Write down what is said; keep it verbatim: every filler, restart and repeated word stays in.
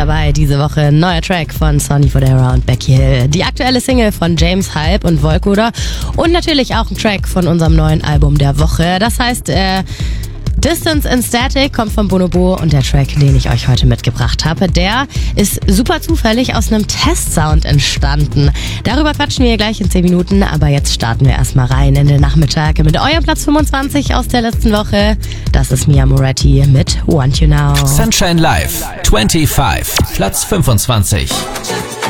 dabei diese Woche ein neuer Track von Sonny Fodera und Becky Hill, die aktuelle Single von James Hype und Volkoder und natürlich auch ein Track von unserem neuen Album der Woche. Das heißt, äh, Distance and Static kommt von Bonobo und der Track, den ich euch heute mitgebracht habe, der ist super zufällig aus einem Testsound entstanden. Darüber quatschen wir gleich in zehn Minuten, aber jetzt starten wir erstmal rein in den Nachmittag mit eurem Platz fünfundzwanzig aus der letzten Woche. Das ist Mia Moretti mit Want You Now. Sunshine Live, fünfundzwanzig, Platz fünfundzwanzig.